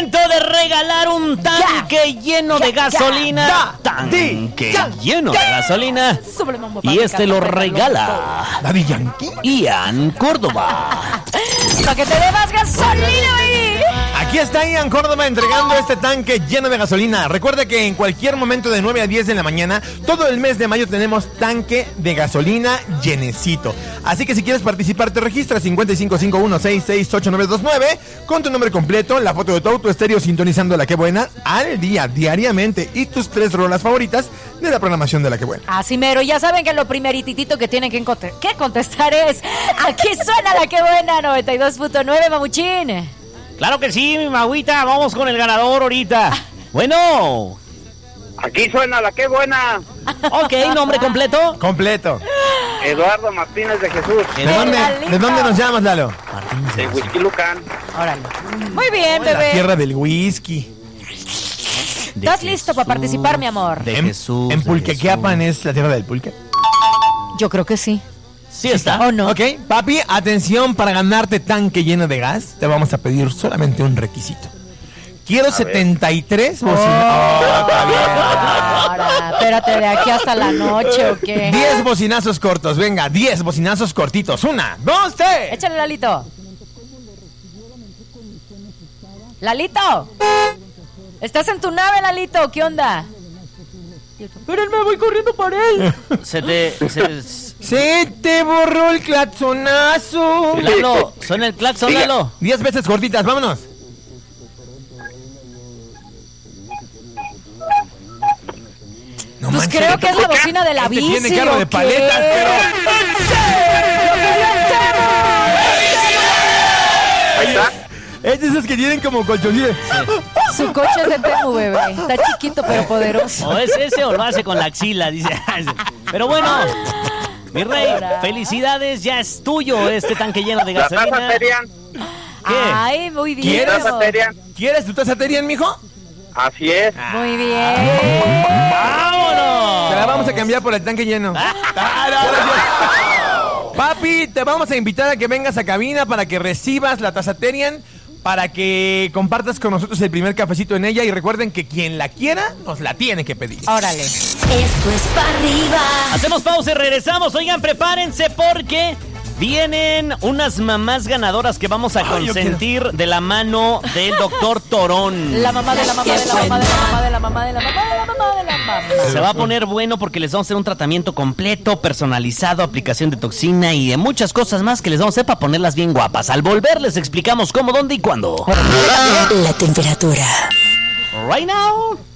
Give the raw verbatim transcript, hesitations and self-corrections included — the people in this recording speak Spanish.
momento de regalar un tanque ya, lleno ya, de gasolina. Ya, tanque ya, lleno ya. de gasolina. Y este lo regala Daddy Yankee, Ian Córdoba. Para que te dé más gasolina, baby. Aquí está Ian Córdoba entregando este tanque lleno de gasolina. Recuerda que en cualquier momento de nueve a diez de la mañana, todo el mes de mayo tenemos tanque de gasolina llenecito. Así que si quieres participar, te registras cincuenta y cinco cincuenta y uno sesenta y seis ochenta y nueve veintinueve con tu nombre completo, la foto de tu auto estéreo sintonizando La Que Buena al día, diariamente, y tus tres rolas favoritas de la programación de La Que Buena. Así mero, ya saben que lo primeritito que tienen que, conte- que contestar es: aquí suena La Que Buena, noventa y dos punto nueve, mamuchín. Claro que sí, mi magüita, vamos con el ganador ahorita. Bueno. Aquí suena La Que Buena. Ok, nombre completo. Completo. Eduardo Martínez de Jesús. ¿De dónde, ¿de dónde nos llamas, Lalo? De Huixquilucan. Órale. Muy bien, La bebé. tierra del whisky. ¿Estás listo para participar, mi amor? De En, Jesús. en de Pulquequiapan Jesús. es la tierra del pulque. Yo creo que sí. Sí está. ¿O no? Ok, papi, atención, para ganarte tanque lleno de gas, te vamos a pedir solamente un requisito. Quiero setenta y tres bocinas. Oh, está bien. Ahora, espérate, ¿de aquí hasta la noche o qué? diez bocinazos cortos, venga, diez bocinazos cortitos. Una, dos, tres. Échale, Lalito. Lalito. ¿Estás en tu nave, Lalito? ¿Qué onda? Espérenme, voy corriendo por él. Se te... Se, Se te borró el claxonazo. Lalo, suena el claxon, Lalo. diez veces cortitas, vámonos. No Pues manches, creo que es la bocina de la este bici. tiene carro ¿o de qué? paletas, pero... Ahí está. Es de esos que tienen como colchoncillos. Su coche es de Temu, bebé. Está chiquito pero poderoso. O es ese o lo hace con la axila, dice. Pero bueno, mi rey, felicidades, ya es tuyo este tanque lleno de La taza gasolina. Terian. ¿Qué? Ay, muy bien. ¿Quieres? Taza Terian. ¿Quieres tu taza Terian, mijo? Así es. Muy bien. ¡Vámonos! Te la vamos a cambiar por el tanque lleno. Ah, no, no, no. Papi, te vamos a invitar a que vengas a cabina para que recibas la taza Terian, para que compartas con nosotros el primer cafecito en ella, y recuerden que quien la quiera nos la tiene que pedir. Órale. Esto es para arriba. Hacemos pausa y regresamos. Oigan, prepárense porque vienen unas mamás ganadoras que vamos a Ay, yo consentir de la mano del doctor Torón. La mamá de la mamá de la mamá de la mamá de la mamá de la mamá de la mamá de la mamá. Se va a poner bueno porque les vamos a hacer un tratamiento completo, personalizado, aplicación de toxina y de muchas cosas más que les vamos a hacer para ponerlas bien guapas. Al volver les explicamos cómo, dónde y cuándo. La temperatura. Right now.